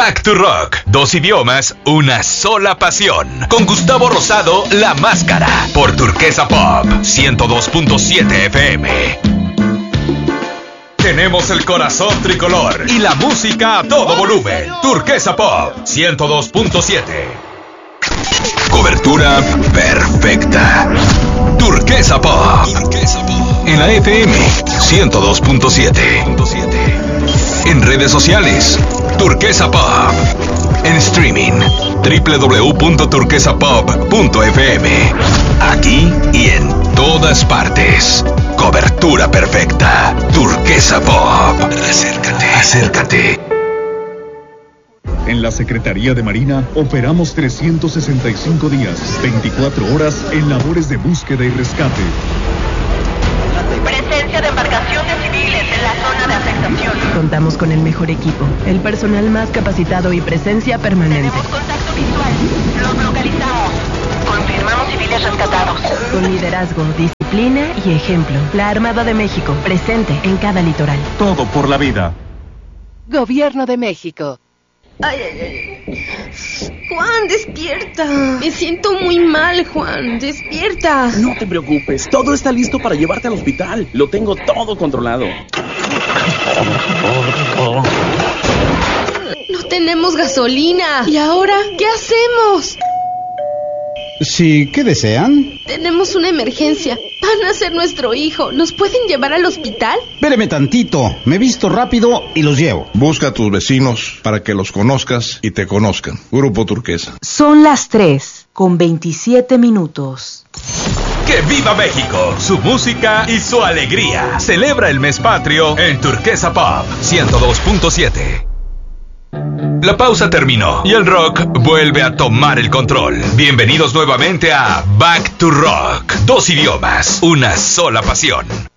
Back to Rock. 2 idiomas, una sola pasión. Con Gustavo Rosado, La Máscara. Por Turquesa Pop 102.7 FM. Tenemos el corazón tricolor y la música a todo volumen. Turquesa Pop 102.7. Cobertura perfecta. Turquesa Pop. En la FM 102.7. En redes sociales, Turquesa Pop. En streaming, www.turquesapop.fm. Aquí y en todas partes. Cobertura perfecta. Turquesa Pop. Acércate. En la Secretaría de Marina operamos 365 días, 24 horas en labores de búsqueda y rescate. Presencia de embarcaciones civiles en la zona de afectación. Contamos con el mejor equipo, el personal más capacitado y presencia permanente. Tenemos contacto visual. Los localizamos. Confirmamos civiles rescatados. Con liderazgo, disciplina y ejemplo. La Armada de México, presente en cada litoral. Todo por la vida. Gobierno de México. Ay. Juan, despierta. Me siento muy mal, Juan. Despierta. No te preocupes, todo está listo para llevarte al hospital. Lo tengo todo controlado. No tenemos gasolina. ¿Y ahora qué hacemos? Sí, ¿qué desean? Tenemos una emergencia. Van a ser nuestro hijo. ¿Nos pueden llevar al hospital? Espéreme tantito, me visto rápido y los llevo. Busca a tus vecinos para que los conozcas y te conozcan. Grupo Turquesa. Son las 3:27. ¡Que viva México! Su música y su alegría. Celebra el mes patrio en Turquesa Pop 102.7. La pausa terminó y el rock vuelve a tomar el control. Bienvenidos nuevamente a Back to Rock. 2 idiomas, una sola pasión.